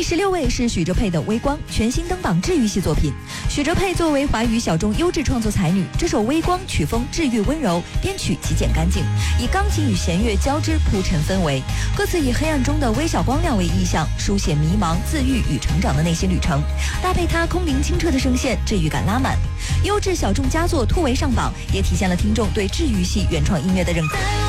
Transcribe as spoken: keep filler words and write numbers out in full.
第十六位是许哲佩的《微光》，全新登榜治愈系作品。许哲佩作为华语小众优质创作才女，这首《微光》曲风治愈温柔，编曲极简干净，以钢琴与弦乐交织铺陈氛围。歌词以黑暗中的微小光亮为意象，书写迷茫、自愈与成长的内心旅程。搭配它空灵清澈的声线，治愈感拉满。优质小众佳作突围上榜，也体现了听众对治愈系原创音乐的认可。